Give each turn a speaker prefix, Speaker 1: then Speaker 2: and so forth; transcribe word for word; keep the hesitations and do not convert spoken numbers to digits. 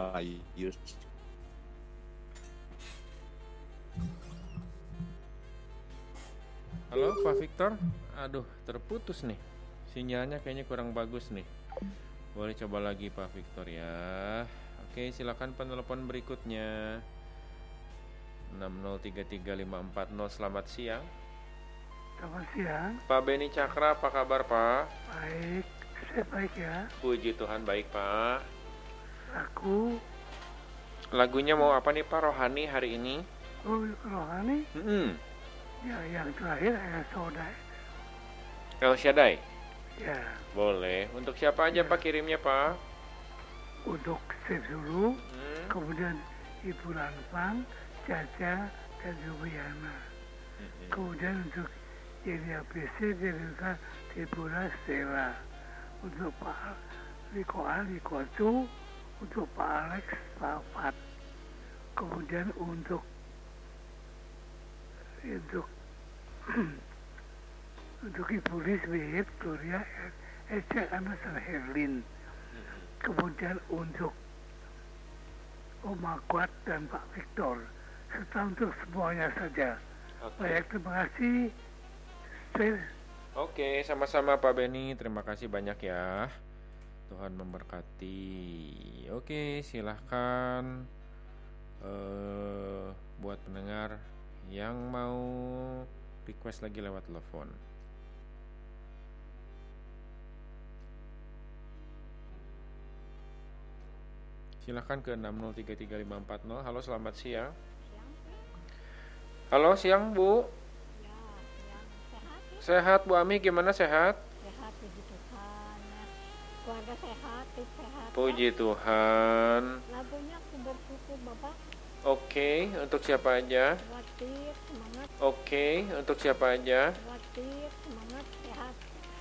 Speaker 1: Yus.
Speaker 2: Halo Pak Victor, aduh terputus nih, sinyalnya kayaknya kurang bagus nih. Boleh coba lagi Pak Victor ya. Oke, silakan penelpon berikutnya. enam nol tiga tiga lima empat nol. Selamat siang.
Speaker 3: Selamat siang.
Speaker 2: Pak Beni Cakra, apa kabar Pak?
Speaker 3: Baik, saya baik ya.
Speaker 2: Puji Tuhan baik Pak.
Speaker 3: Aku
Speaker 2: Lagunya mau apa nih Pak Rohani hari ini?
Speaker 3: oh rohani
Speaker 2: Hmm.
Speaker 3: ya, yang terakhir El Shaddai
Speaker 2: El Shaddai.
Speaker 3: ya.
Speaker 2: Boleh. Untuk siapa aja Pak kirimnya Pak?
Speaker 3: Untuk Steve dulu,
Speaker 2: Hmm.
Speaker 3: kemudian Ibu Lanfang, Caca, dan Jubiana.
Speaker 2: Hmm.
Speaker 3: Kemudian untuk Yeni A B C, Denusa, Deborah, Stella. Untuk Pak Riko A, Riko Cu, untuk Pak Alex, Pak Fat. Kemudian untuk untuk untuk Ibu Liz, Wihit, Gloria, Ece, Anas, dan Herlin. Kemudian untuk Oma Kuat dan Pak Victor, serta untuk semuanya saja.
Speaker 2: Oke.
Speaker 3: Baik, terima kasih. Saya
Speaker 2: Oke, sama-sama Pak Beni. Terima kasih banyak ya. Tuhan memberkati. Oke, silahkan eh, buat pendengar yang mau request lagi lewat telepon. Silahkan ke enam nol tiga tiga lima empat nol. Halo, selamat siang. Halo, siang Bu.
Speaker 4: Ya, yang sehat ya?
Speaker 2: Sehat Bu Ami, gimana sehat?
Speaker 4: Sehat puji Tuhan ya. Keluarga sehat, tim sehat
Speaker 2: Puji
Speaker 4: ya?
Speaker 2: Tuhan.
Speaker 4: Lagunya aku bersyukur Bapak.
Speaker 2: Oke, untuk siapa aja?
Speaker 4: Khawatir, semangat,
Speaker 2: Oke, untuk siapa aja?
Speaker 4: khawatir.